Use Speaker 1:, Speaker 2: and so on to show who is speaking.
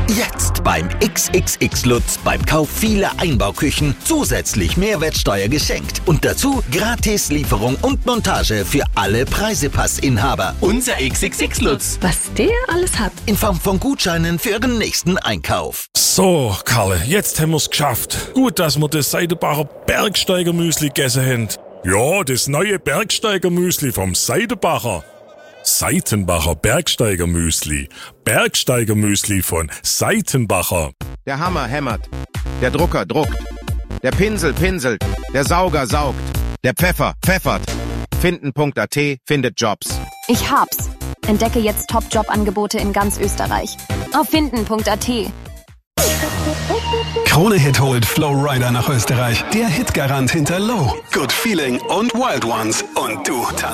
Speaker 1: Jetzt beim XXX Lutz beim Kauf vieler Einbauküchen zusätzlich Mehrwertsteuer geschenkt. Und dazu Gratis-Lieferung und Montage für alle Preisepassinhaber.
Speaker 2: Unser XXX Lutz.
Speaker 3: Was der alles hat.
Speaker 1: In Form von Gutscheinen für Ihren nächsten Einkauf.
Speaker 4: So, Kalle, jetzt haben wir's geschafft. Gut, dass wir das Seidenbacher Bergsteiger-Müsli gegessen haben. Ja, das neue Bergsteiger-Müsli vom Seidenbacher. Seitenbacher Bergsteiger-Müsli. Bergsteiger-Müsli von Seitenbacher.
Speaker 5: Der Hammer hämmert. Der Drucker druckt. Der Pinsel pinselt. Der Sauger saugt. Der Pfeffer pfeffert. Finden.at findet Jobs.
Speaker 6: Ich hab's. Entdecke jetzt Top-Job-Angebote in ganz Österreich. Auf Finden.at.
Speaker 7: Krone-Hit holt Flowrider nach Österreich. Der Hitgarant hinter Low, Good Feeling und Wild Ones. Und du